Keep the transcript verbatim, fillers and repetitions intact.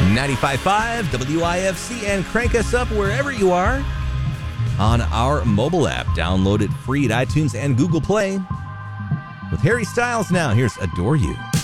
ninety-five point five W I F C, and crank us up wherever you are on our mobile app. Download it free at iTunes and Google Play. With Harry Styles now, here's Adore You.